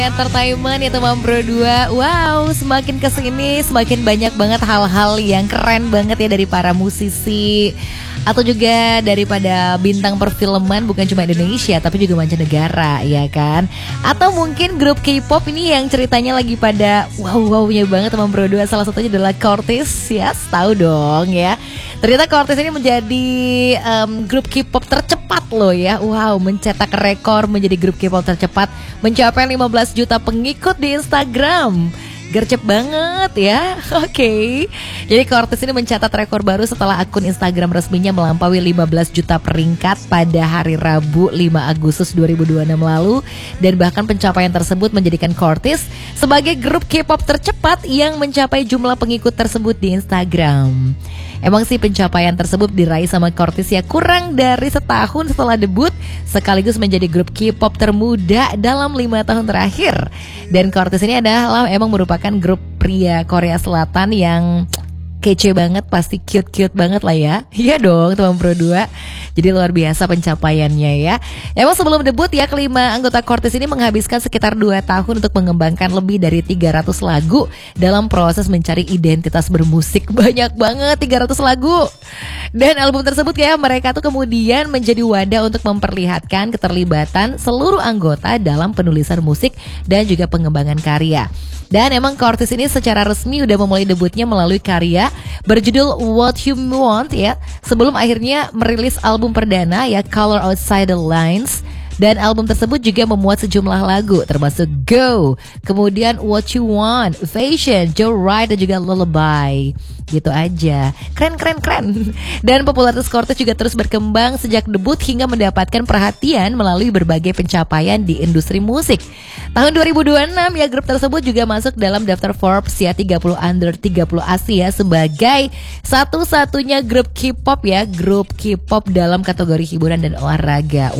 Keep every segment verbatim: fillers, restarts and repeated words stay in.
Entertainment ya teman Bro dua. Wow, semakin kesini semakin banyak banget hal-hal yang keren banget ya dari para musisi atau juga daripada bintang perfilman, bukan cuma Indonesia tapi juga mancanegara ya kan. Atau mungkin grup K-pop ini yang ceritanya lagi pada wow-wownya banget teman Bro dua. Salah satunya adalah Cortez ya, yes, tahu dong ya. Ternyata Cortez ini menjadi um, grup K-pop tercepat loh ya. Wow, mencetak rekor menjadi grup K-pop tercepat, mencapai lima belas juta pengikut di Instagram. Gercep banget ya. Oke, okay. Jadi Cortez ini mencatat rekor baru setelah akun Instagram resminya melampaui lima belas juta peringkat pada hari Rabu lima Agustus dua ribu dua puluh enam lalu. Dan bahkan pencapaian tersebut menjadikan Cortez sebagai grup K-pop tercepat yang mencapai jumlah pengikut tersebut di Instagram. Emang sih pencapaian tersebut diraih sama Cortez ya kurang dari setahun setelah debut, sekaligus menjadi grup K-pop termuda dalam lima tahun terakhir. Dan Cortez ini adalah emang merupakan grup pria Korea Selatan yang kece banget, pasti cute-cute banget lah ya. Iya dong teman Bro dua. Jadi luar biasa pencapaiannya ya. Emang sebelum debut ya, kelima anggota Cortez ini menghabiskan sekitar dua tahun untuk mengembangkan lebih dari tiga ratus lagu dalam proses mencari identitas bermusik. Banyak banget, tiga ratus lagu. Dan album tersebut ya, mereka tuh kemudian menjadi wadah untuk memperlihatkan keterlibatan seluruh anggota dalam penulisan musik dan juga pengembangan karya. Dan emang Cortez ini secara resmi udah memulai debutnya melalui karya berjudul What You Want ya, sebelum akhirnya merilis album perdana ya, Color Outside the Lines. Dan album tersebut juga memuat sejumlah lagu termasuk Go, kemudian What You Want, Fashion, Joe Right, dan juga Lullaby. Gitu aja, keren keren keren. Dan popularitas Cortez juga terus berkembang sejak debut hingga mendapatkan perhatian melalui berbagai pencapaian di industri musik. Tahun dua ribu dua puluh enam ya, grup tersebut juga masuk dalam daftar Forbes ya tiga puluh Under tiga puluh Asia sebagai satu-satunya grup K-pop ya, grup K-pop dalam kategori hiburan dan olahraga.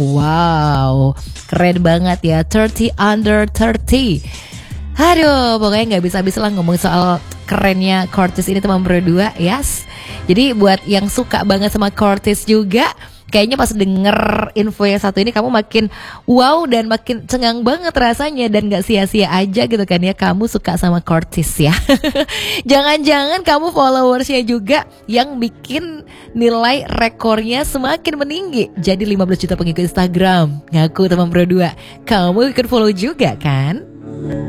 Wow, keren banget ya, tiga puluh Under tiga puluh. Aduh, pokoknya gak bisa-bisa lah ngomong soal kerennya Cortez ini teman Bro dua, yes. Jadi buat yang suka banget sama Cortez juga, kayaknya pas denger info yang satu ini kamu makin wow dan makin cengang banget rasanya. Dan gak sia-sia aja gitu kan ya, kamu suka sama Cortez ya. Jangan-jangan kamu followersnya juga yang bikin nilai rekornya semakin meninggi, jadi lima belas juta pengikut Instagram. Ngaku teman Bro dua, kamu ikut follow juga kan?